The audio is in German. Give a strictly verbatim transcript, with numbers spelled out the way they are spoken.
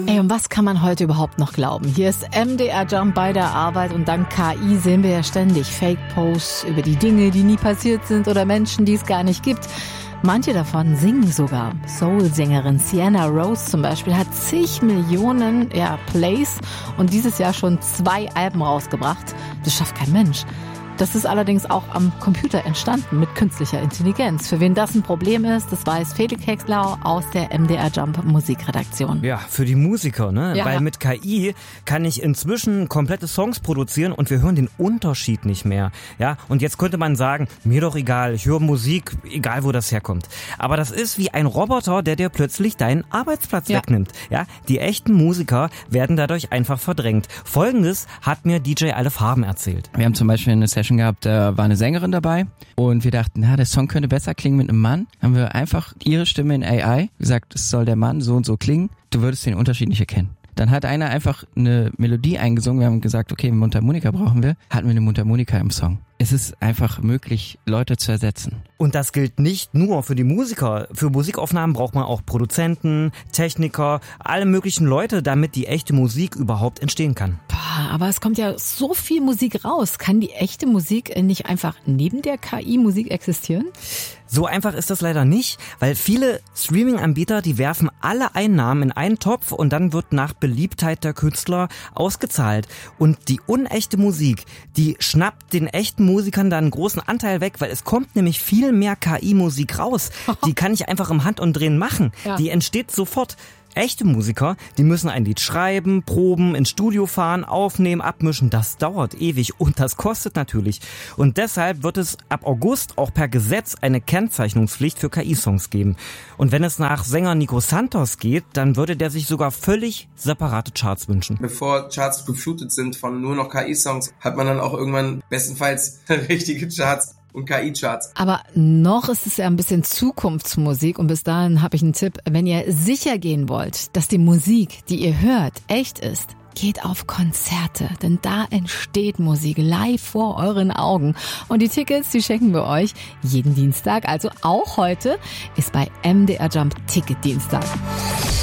Ey, und was kann man heute überhaupt noch glauben? Hier ist M D R Jump bei der Arbeit und dank K I sehen wir ja ständig Fake-Posts über die Dinge, die nie passiert sind oder Menschen, die es gar nicht gibt. Manche davon singen sogar. Soul-Sängerin Sienna Rose zum Beispiel hat zig Millionen ja, Plays und dieses Jahr schon zwei Alben rausgebracht. Das schafft kein Mensch. Das ist allerdings auch am Computer entstanden mit künstlicher Intelligenz. Für wen das ein Problem ist, das weiß Felix Hexlau aus der M D R Jump Musikredaktion. Ja, für die Musiker, ne? Ja. Weil mit K I kann ich inzwischen komplette Songs produzieren und wir hören den Unterschied nicht mehr. Ja, und jetzt könnte man sagen, mir doch egal, ich höre Musik, egal wo das herkommt. Aber das ist wie ein Roboter, der dir plötzlich deinen Arbeitsplatz Ja. wegnimmt. Ja, die echten Musiker werden dadurch einfach verdrängt. Folgendes hat mir D J Alle Farben erzählt. Wir haben zum Beispiel eine Session gehabt, da war eine Sängerin dabei und wir dachten, na, der Song könnte besser klingen mit einem Mann. Haben wir einfach ihre Stimme in A I gesagt, es soll der Mann so und so klingen. Du würdest den Unterschied nicht erkennen. Dann hat einer einfach eine Melodie eingesungen. Wir haben gesagt, okay, Mundharmonika brauchen wir. Hatten wir eine Mundharmonika im Song. Es ist einfach möglich, Leute zu ersetzen. Und das gilt nicht nur für die Musiker. Für Musikaufnahmen braucht man auch Produzenten, Techniker, alle möglichen Leute, damit die echte Musik überhaupt entstehen kann. Boah, aber es kommt ja so viel Musik raus. Kann die echte Musik nicht einfach neben der K I-Musik existieren? So einfach ist das leider nicht, weil viele Streaming-Anbieter, die werfen alle Einnahmen in einen Topf und dann wird nach Beliebtheit der Künstler ausgezahlt. Und die unechte Musik, die schnappt den echten Musikern dann einen großen Anteil weg, weil es kommt nämlich viel mehr K I-Musik raus. Die kann ich einfach im Handumdrehen machen. Ja. Die entsteht sofort. Echte Musiker, die müssen ein Lied schreiben, proben, ins Studio fahren, aufnehmen, abmischen. Das dauert ewig und das kostet natürlich. Und deshalb wird es ab August auch per Gesetz eine Kennzeichnungspflicht für K I-Songs geben. Und wenn es nach Sänger Nico Santos geht, dann würde der sich sogar völlig separate Charts wünschen. Bevor Charts geflutet sind von nur noch K I-Songs, hat man dann auch irgendwann bestenfalls richtige Charts und K I-Charts. Aber noch ist es ja ein bisschen Zukunftsmusik und bis dahin habe ich einen Tipp. Wenn ihr sicher gehen wollt, dass die Musik, die ihr hört, echt ist, geht auf Konzerte, denn da entsteht Musik live vor euren Augen. Und die Tickets, die schenken wir euch jeden Dienstag, also auch heute ist bei M D R Jump Ticket Dienstag.